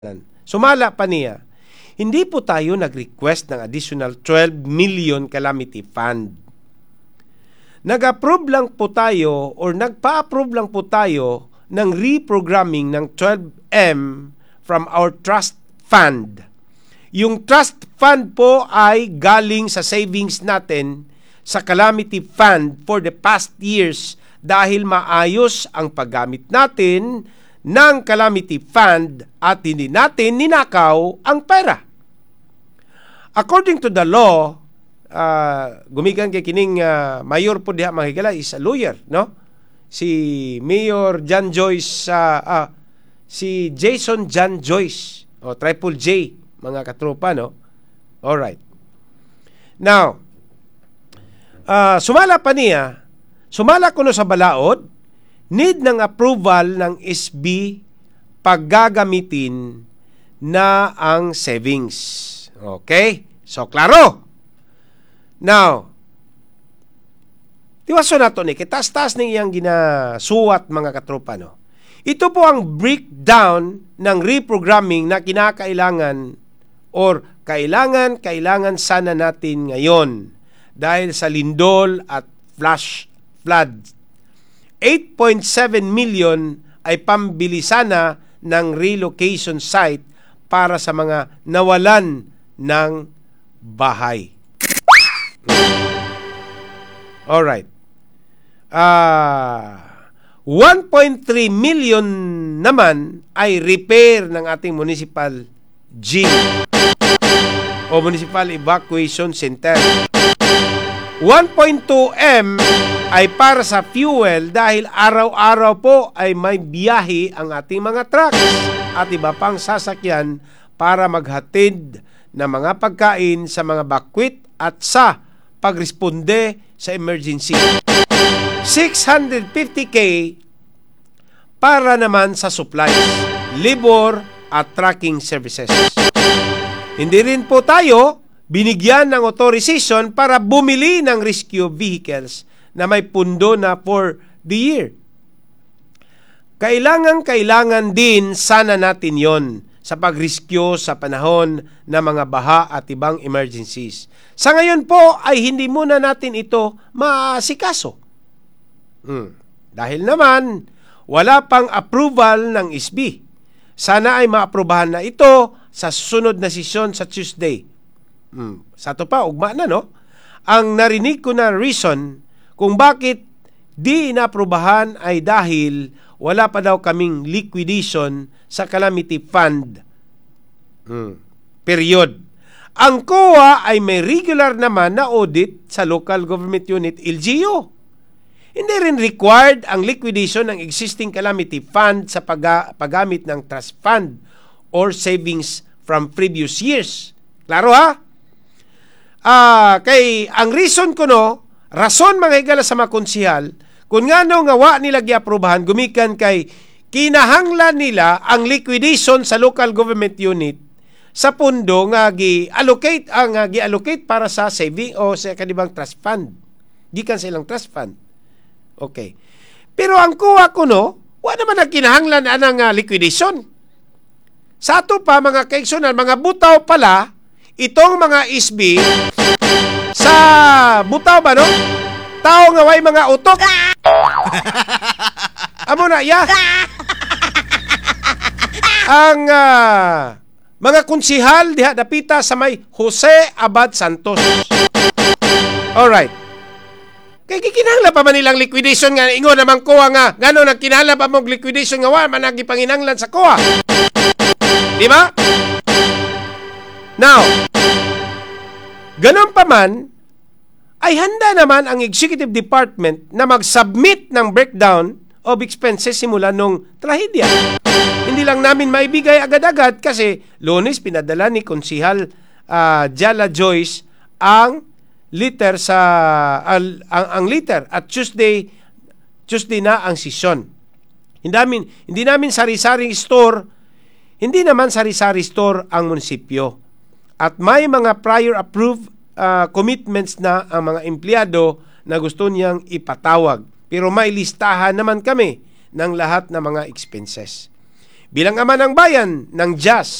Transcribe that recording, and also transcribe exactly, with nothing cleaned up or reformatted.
Sumala pa niya, hindi po tayo nag-request ng additional twelve million calamity fund. Nag-approve lang po tayo or nagpa-approve lang po tayo ng reprogramming ng twelve M from our trust fund. Yung trust fund po ay galing sa savings natin sa calamity fund for the past years dahil maayos ang paggamit natin ng calamity fund at hindi natin ninakaw ang pera. According to the law, uh, gumikan kay kining uh, mayor po diha mahigala is a lawyer, no? Si Mayor John Joyce, uh, uh, si Jason John Joyce, o Triple J, mga katropa, no? Alright. Now, uh, sumala pa niya, sumala ko no sa balaod, need ng approval ng S B paggagamitin na ang savings. Okay? So, klaro. Now, tiwaso na to ni, kitas-tas ng iyang ginasuwat mga katropa, no? Ito po ang breakdown ng reprogramming na kinakailangan or kailangan, kailangan sana natin ngayon dahil sa lindol at flash flood. eight point seven million ay pambili sana ng relocation site para sa mga nawalan ng bahay. Alright. Uh, one point three million naman ay repair ng ating municipal gym o municipal evacuation center. one point two M ay para sa fuel dahil araw-araw po ay may biyahe ang ating mga trucks at iba pang sasakyan para maghatid ng mga pagkain sa mga bakwit at sa pagresponde sa emergency. six hundred fifty K para naman sa supplies, labor at trucking services. Hindi rin po tayo binigyan ng authorization para bumili ng rescue vehicles na may pundo na for the year. Kailangan-kailangan din sana natin yon sa pag-rescue sa panahon ng mga baha at ibang emergencies. Sa ngayon po ay hindi muna natin ito maasikaso. Hmm. Dahil naman, wala pang approval ng S B. Sana ay maaprubahan na ito sa susunod na sesyon sa Tuesday. Hmm. Sa ito pa, ugma na, no? Ang narinig ko na reason kung bakit di inaaprubahan ay dahil wala pa daw kaming liquidation sa calamity fund. Hmm. Period. Ang C O A ay may regular naman na audit sa local government unit L G U. Hindi rin required ang liquidation ng existing calamity fund sa pag- paggamit ng trust fund or savings from previous years. Klaro ha? Ah, kay ang reason ko no, rason mga higala sa mga konsihal, kung nga no nga wa nila giaprobahan, gumikan kay kinahanglan nila ang liquidation sa local government unit sa pundo nga gi-allocate ang uh, gi-allocate para sa saving o sa kanibang trust fund. Gikan sa ilang trust fund. Okay. Pero ang kuha ko no, wa naman ang kinahanglan anang uh, liquidation. Sa ato pa mga kaigsunan, mga butaw pala itong mga S B sa butaw ba no? Tao nga way mga utok. Amo na ya. Ang uh, mga konsihal diha dapita sa may Jose Abad Santos. Alright. Kay gikinahanglan pa man nilang liquidation nga ingon naman ko nga ngano nagkinahanglan pa mo liquidation nga wa man nagipanginanglan sa C O A. Di ba? Now, ganon pa man, ay handa naman ang executive department na mag-submit ng breakdown of expenses simula nung trahedya. Hindi lang namin maibigay agad-agad kasi Lunes pinadala ni Konsihal uh, Jala Joyce ang liter sa uh, ang, ang liter at Tuesday Tuesday na ang session. Hindi namin hindi namin sari-saring store, hindi naman sari-sari store ang munisipyo. At may mga prior approved uh, commitments na ang mga empleyado na gusto niyang ipatawag. Pero may listahan naman kami ng lahat ng mga expenses. bilang ama ng bayan ng Diyos